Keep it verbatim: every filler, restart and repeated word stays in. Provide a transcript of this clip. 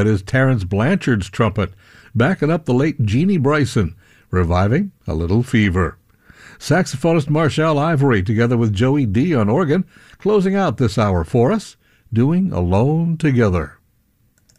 That is Terrence Blanchard's trumpet, backing up the late Jeannie Bryson, reviving A Little Fever. Saxophonist Marshall Ivory together with Joey D on organ, closing out this hour for us, doing Alone Together.